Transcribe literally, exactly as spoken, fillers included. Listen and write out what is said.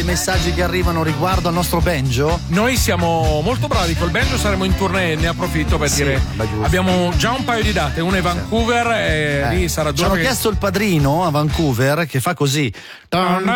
ai messaggi che arrivano riguardo al nostro banjo? Noi siamo molto bravi col banjo, saremo in tournée, ne approfitto per Sì, dire beh, giusto. abbiamo già un paio di date, una è Vancouver e Eh, lì sarà ci hanno che... chiesto il padrino a Vancouver che fa così.